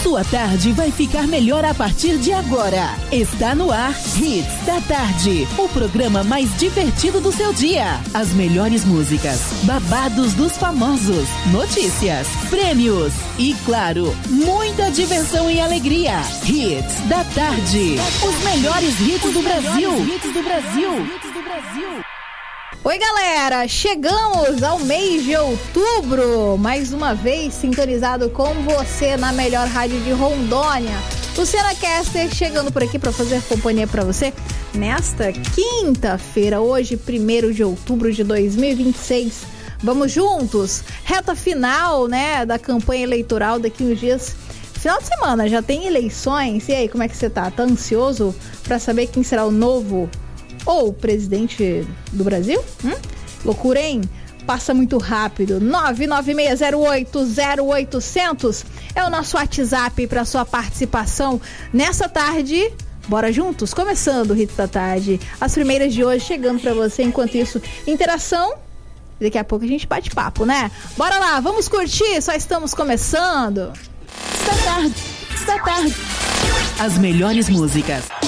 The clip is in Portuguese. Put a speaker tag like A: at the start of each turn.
A: Sua tarde vai ficar melhor a partir de agora. Está no ar Hits da Tarde, o programa mais divertido do seu dia. As melhores músicas, babados dos famosos, notícias, prêmios e, claro, muita diversão e alegria. Hits da Tarde, os melhores hits do Brasil.
B: Oi, galera, chegamos ao mês de outubro, mais uma vez sintonizado com você na melhor rádio de Rondônia. Luciana Kester chegando por aqui para fazer companhia para você nesta quinta-feira, hoje, 1º de outubro de 2026. Vamos juntos, reta final, né, da campanha eleitoral daqui uns dias. Final de semana, já tem eleições. E aí, como é que você tá? Tá ansioso para saber quem será o novo ou presidente do Brasil? Loucura, hein? Passa muito rápido. 996080800 é o nosso WhatsApp para sua participação nessa tarde. Bora juntos? Começando o Hits da Tarde. As primeiras de hoje chegando para você. Enquanto isso, interação. Daqui a pouco a gente bate papo, né? Bora lá, vamos curtir. Só estamos começando.
A: Hits da Tarde. As melhores músicas,